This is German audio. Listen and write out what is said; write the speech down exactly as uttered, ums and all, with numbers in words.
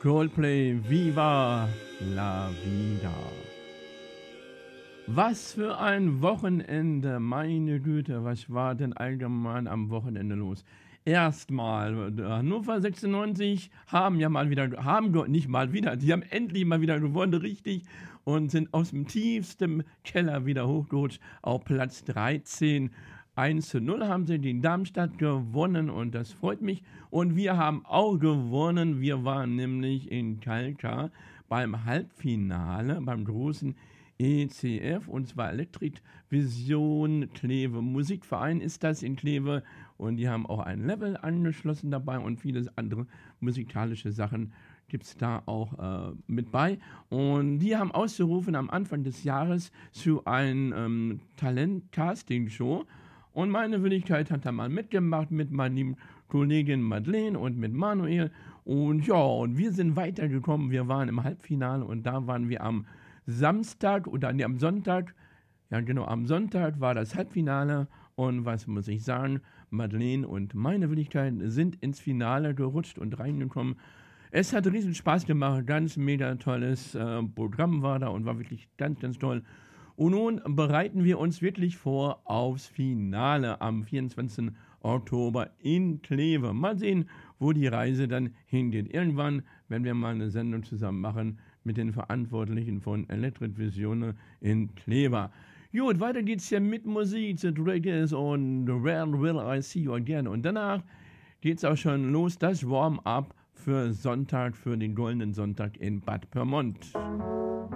Coldplay, Viva la Vida. Was für ein Wochenende, meine Güte, was war denn allgemein am Wochenende los? Erstmal, äh, Hannover sechsundneunzig haben ja mal wieder, haben ge- nicht mal wieder, die haben endlich mal wieder gewonnen, richtig, und sind aus dem tiefsten Keller wieder hochgerutscht auf Platz dreizehn. eins zu null haben sie gegen Darmstadt gewonnen und das freut mich. Und wir haben auch gewonnen. Wir waren nämlich in Kalkar beim Halbfinale, beim großen E C F, und zwar Electric Vision Kleve Musikverein ist das in Kleve, und die haben auch ein Level angeschlossen dabei und viele andere musikalische Sachen gibt es da auch äh, mit bei. Und die haben ausgerufen am Anfang des Jahres zu einem ähm, Talent-Casting-Show. Und meine Wenigkeit hat da mal mitgemacht mit meinen lieben Kollegin Madeleine und mit Manuel. Und ja, und wir sind weitergekommen. Wir waren im Halbfinale und da waren wir am Samstag oder nee, am Sonntag. Ja, genau, am Sonntag war das Halbfinale. Und was muss ich sagen? Madeleine und meine Wenigkeit sind ins Finale gerutscht und reingekommen. Es hat riesen Spaß gemacht. Ganz mega tolles äh, Programm war da und war wirklich ganz, ganz toll. Und nun bereiten wir uns wirklich vor aufs Finale am vierundzwanzigsten Oktober in Kleve. Mal sehen, wo die Reise dann hingeht. Irgendwann, wenn wir mal eine Sendung zusammen machen mit den Verantwortlichen von Electric Vision in Kleve. Gut, weiter geht's hier mit Musik. The Dragons und Where Will I See You Again. Und danach geht's auch schon los, das Warm-up für Sonntag, für den Goldenen Sonntag in Bad Pyrmont.